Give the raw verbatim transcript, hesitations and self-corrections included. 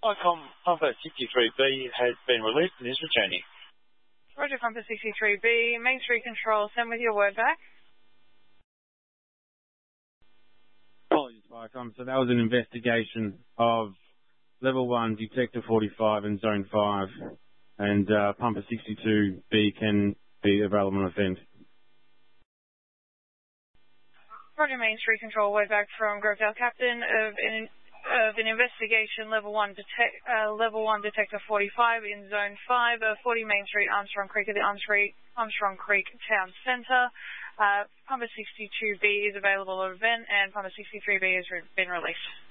ICOM Pumper sixty-three B has been released and is returning. Roger, Pumper sixty-three B, Main Street Control, send with your word back. Apologies, ICOM. So that was an investigation of Level one, Detector forty-five and Zone five, and uh, Pumper sixty-two B can be a relevant event. Roger, Main Street Control, word back from Grovedale Captain of an, of an investigation Level one, detect, uh, Level one Detector forty-five in Zone five, uh, forty Main Street, Armstrong Creek at the Armstrong, Armstrong Creek Town Centre. Uh, Pumper sixty-two B is available at event and Pumper sixty-three B has re been released.